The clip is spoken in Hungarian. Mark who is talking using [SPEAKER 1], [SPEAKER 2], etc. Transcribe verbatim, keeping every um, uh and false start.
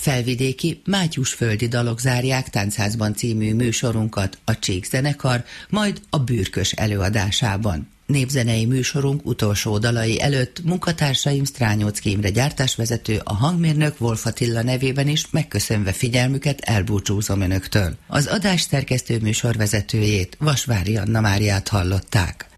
[SPEAKER 1] felvidéki Mátyusföldi dalok zárják Táncházban című műsorunkat a Csík zenekar, majd a Bürkös előadásában. Népzenei műsorunk utolsó dalai előtt munkatársaim Strányóczky Imre gyártásvezető, a hangmérnök Wolf Attila nevében is megköszönve figyelmüket elbúcsúzom önöktől. Az adás szerkesztő műsorvezetőjét, Vasvári Anna Máriát hallották.